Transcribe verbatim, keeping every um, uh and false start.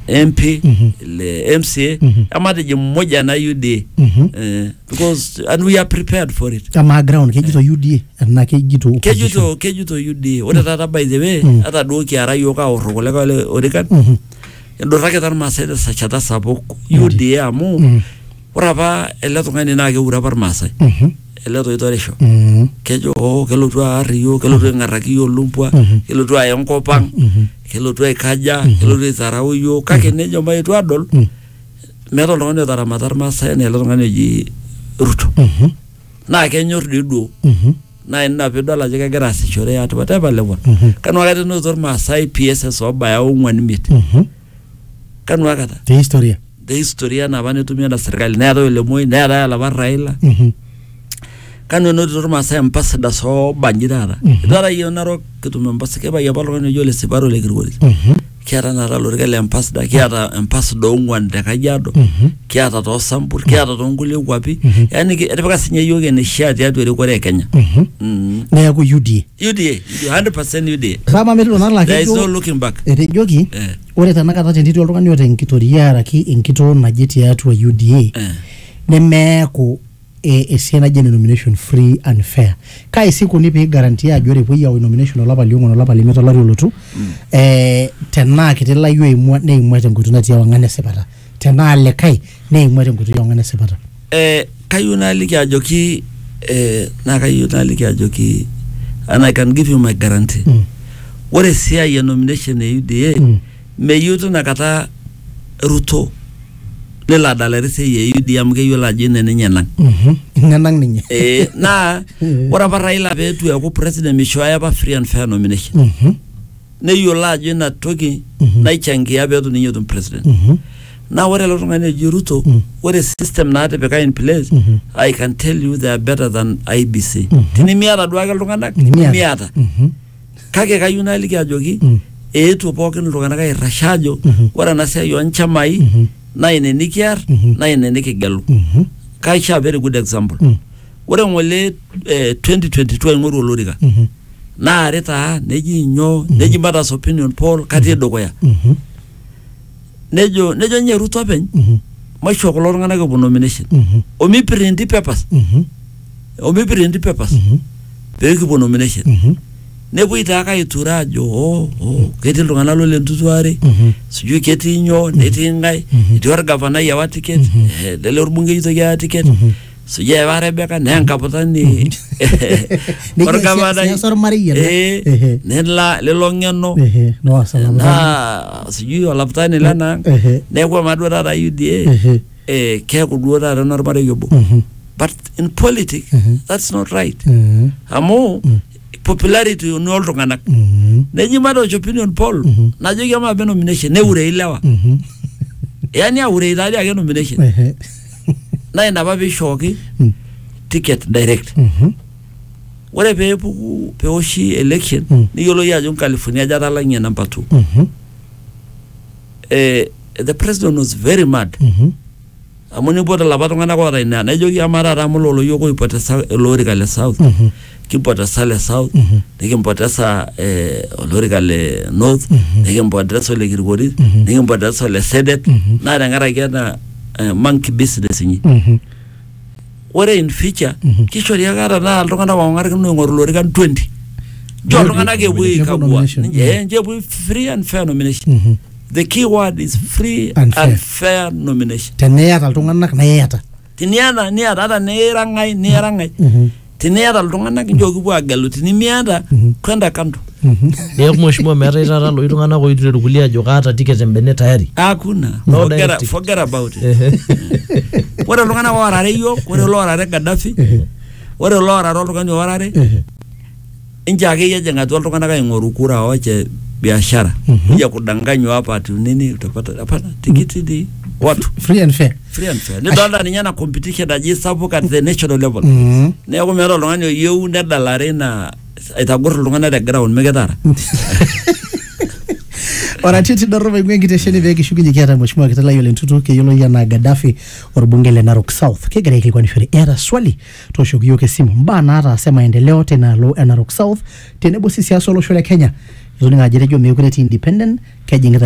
M P, Mhm. le M C A, Mhm. amate je mmoja na U D A. Mhm. Eh, because and we are prepared for it. Kama ground kejito U D A na kejito Kejuto kejuto U D A. Ore tata by the way, Mhm. ata duo kiara yoka orro koleka ole orikan. Mhm. Endorake tar Maasai sachata sapuk U D A amu Mhm. ore apa ele tung'ani naa keure apa Irmaasai. Mhm. Ele toitorisho. Mhm. Kejo oh kelotu aar iyiok, kelotu aing'araki iyiok lumpua, Mhm. kelotu aya enkop ang', Mhm. kelotu aikaja, kelotu aitharau iyiok. Kake nejo maetu adol, Mhm. meeta oltung'ani otaramata Irmaasai enaa ele tung'ani oji Ruto. Mhm. Naa kenyorr dii duo. Mhm. Naa ina piidol ajo kegira aasishore at whatever level. Mhm. Kanu akata enotito Irmaasai P S S oobaya ong'uan imiet. Mhm. Kanu akata. Te historia. The historia napa netumie ena serkali. Neetai Ole Moi, neetai olapa Raila. Mhm. Kanu enotito Irmaasai ambassadors oobanji taata. Mhm. Itu taata iyiok Narok kitum ambassador, kipai apa oltung'ani oji Ole Siparo le Kilgoris. Mhm. Kiata naata lorika le ambassador, kiata ambassador ong'uan te Kajiado, Mhm. kiata too Sambur, kiata toonkulie kwapi. Mhm. Yaani etipika sinye iyiok eneishaa tiatua erikore e Kenya. Mhm. Mm. Neeku U D U D A, one hundred percent U D A. A. Rama metito nalala There is no kejo looking back. etejoki Eh, ore tenakata tenitii oltung'ani oota enkitoria araki enkitoo naje tiatua U D A eh. nemeeku e, esiai naji ene nomination free and fair. Kai sikuni pee garantia ajo ore puoi ayau nomination olapa liong'uan olapa lemiet olari olotu eh, tenaa kiti layu eimua neimua tenkoitoi natii ewang'an esipata, tenaa likae neimua tenkoitoi ewang'an esipata. Eh, kayieu naaliki ajoki eh, naa kayieu naaliki ajoki and I can give you my guarantee. Mm. Ore esiai e nomination e U D A Mm. meyieu tinakata Ruto nelo adalare esiai e U D A amu keyiolo ajo ine ninye nang'. Mhm. Nenang ninye. Eh, naa ore apa Raila peetu eeku president mishooyo apa free and fair nomination. Mhm. Neyiolo ajo ina toki Mhm. naichangia peetu ninye etum president. Mhm. Naa ore ele tung'ani oji Ruto, Mm. ore system naatipika in place, Mhm. I can tell you they are better than I B C. Mhm. Tinimiata duake iltung'anak, Nimiata. nimiata. Mhm. Kake kayieu naaliki ajoki Mm. eetuo pookin iltung'anak airrasha ajo Mhm. ore ena siai oonchamai Mhm. naa ine nikiarr Mhm. naa ine nikigelu. Mhm. Kaisho a very good example. Mm. Ore ng'ole eh, twenty twenty-two aing'oru olorika Mhm. naare taa neji nyoo neji matters opinion poll katii dukuya. Mhm. Nejo nejo nye Ruto openy Mhm. maisho kulo tung'anak epuo nomination. Mhm. Omiprinti papers, Mhm. omiprinti papers Mhm. pee kipuo nomination. Mhm. Nepuoi taake aitura ajo oh, oh, ketii iltung'anak lole ntutuare, Mhm. sijui ketii nyoo, netii ng'ae, Mhm. etii orgavanai ewa ticket, Mhm. eh, lele orbungei oitoki ewa ticket, Mhm. sijui ewa Rebecca, nee enkaputani orgavanai, Nekia ormarei ena. eh, Ehe. nela lelo ng'eno, Ehe. Noa salama. naa sijui olaputani lena, Ehe. neeku ama duo taata U D A, Ehe. eh, keeku duo taata enormarei obo. Mhm. But in politics, Mhm. that's not right. Mhm. Amu Mm. popularity ni oltung'anak. Mhm. Neji match opinion poll, Mhm. najoki ama be nomination, neure ilewa. Mhm. Yani aure itali ake nomination. Ehe. Na ina apa piishooki Mm. ticket direct. Mhm. Ore peepuku peoshi election, Mm. niyioloi ajo nkalifuni aja atalang'ie number two. Mhm. Eh, the president was very mad. Mhm. Amu nipote lapa tung'anak oota ina, najoki ama taata amu lolo yiok oipotesa olorika le South. Mhm. Kimpotesa le South, Mhm. nikimpotesa eh, olorika le North, Mhm. nikimpotesa ole Kilgoris, Mhm. nikimpotesa ole Sedet, Mhm. naa tenkaraki ena eh, monkey business inyi. Mhm. Ore in future, Mhm. kishori ake ata naa iltung'anak oong'arikino aing'oru ilorikan twenty. Jo iltung'anak epuoi Nepuo aikagua. nomination. Ninche eh, ninche epuoi free and fair nomination. Mhm. The key word is free And and, fair. fair nomination. Teniyata iltung'anak na iyata. Tiniata niata ata niira ng'ae niira ng'ae. Mhm. Tiniata iltung'anak nchoo kipuo agelu, tinimiata Mhm. kwenda kando. Mhm. Neeku mheshimiwa meetai taata looi tung'anak oiture irkulie ajo kaata ticket embene tayari. Hakuna. No Forget, direct. forget about it. Ehe. Ore iltung'anak oorare yiok, ore loorare Gaddafi, ore loorare oltung'ani oorare, Ehe. inche akeyie ejing atua iltung'anak aing'oru kura wache biashara. Mhm. Kuja kudanganywa hapa ati nini utapata hapana tikiti di watu Free and fair. free and fair. Nidolta ninye na competition aji sapuk at the national level. Mhm. Neeku meeta oltung'ani oyieu nedalare na aitagorr iltung'anak te ground mikitara. Oratiti dorropa ing'ua enkitesheni pee kishukunye kiata mheshimiwa Kitalai Ole Ntutu keyioloi enaa Gaddafi orbunge le Narok South. Kigira aikilikuanishore eeta swali tooshoki yiok esimu mbaa naataasa maendeleo tenaalo e Narok South tenebo si siasa olosho le Kenya. Itoning' ajo etejo meekure etii independent kejing'ita